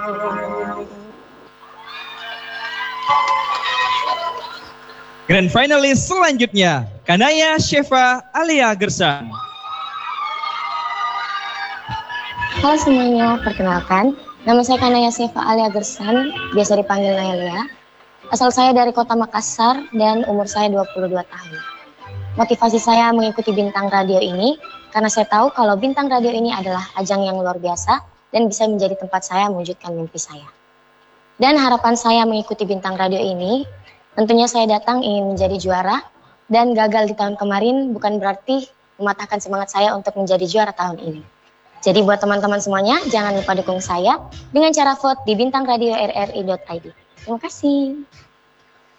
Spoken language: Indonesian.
Grand finalis selanjutnya, Kanaya Sheva Alia Gersan. Halo semuanya, perkenalkan, nama saya Kanaya Sheva Alia Gersan, biasa dipanggil Naya. Asal saya dari kota Makassar dan umur saya 22 tahun. Motivasi saya mengikuti Bintang Radio ini karena saya tahu kalau Bintang Radio ini adalah ajang yang luar biasa dan bisa menjadi tempat saya mewujudkan mimpi saya. Dan harapan saya mengikuti Bintang Radio ini, tentunya saya datang ingin menjadi juara dan gagal di tahun kemarin bukan berarti mematahkan semangat saya untuk menjadi juara tahun ini. Jadi buat teman-teman semuanya, jangan lupa dukung saya dengan cara vote di bintangradioRRI.id. Terima kasih.